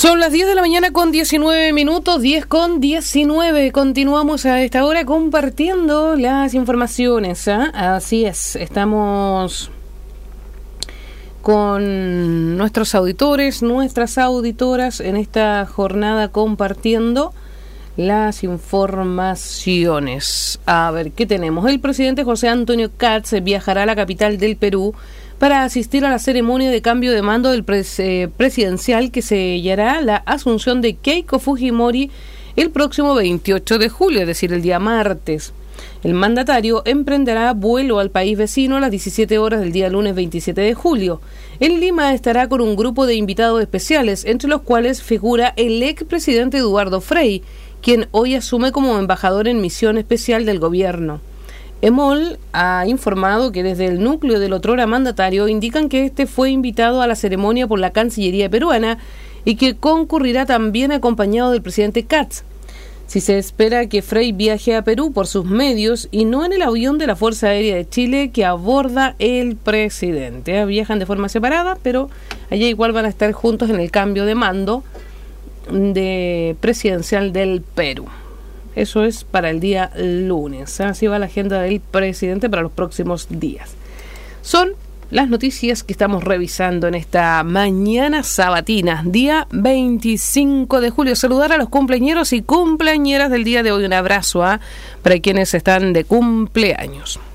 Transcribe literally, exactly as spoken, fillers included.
Son las diez de la mañana con diecinueve minutos, diez con diecinueve. Continuamos a esta hora compartiendo las informaciones, ¿eh? Así es, estamos con nuestros auditores, nuestras auditoras en esta jornada compartiendo las informaciones. A ver, ¿qué tenemos? El presidente José Antonio Kats viajará a la capital del Perú para asistir a la ceremonia de cambio de mando del pres, eh, presidencial que sellará la asunción de Keiko Fujimori el próximo veintiocho de julio, es decir, el día martes. El mandatario emprenderá vuelo al país vecino a las diecisiete horas del día lunes veintisiete de julio. En Lima estará con un grupo de invitados especiales, entre los cuales figura el expresidente Eduardo Frei, quien hoy asume como embajador en misión especial del gobierno. EMOL ha informado que desde el núcleo del otrora mandatario indican que este fue invitado a la ceremonia por la Cancillería peruana y que concurrirá también acompañado del presidente Kats. Si se espera que Frei viaje a Perú por sus medios y no en el avión de la Fuerza Aérea de Chile que aborda el presidente. Viajan de forma separada, pero allá igual van a estar juntos en el cambio de mando de presidencial del Perú. Eso es para el día lunes. Así va la agenda del presidente para los próximos días. Son las noticias que estamos revisando en esta mañana sabatina, día veinticinco de julio. Saludar a los cumpleañeros y cumpleañeras del día de hoy. Un abrazo ¿eh? para quienes están de cumpleaños.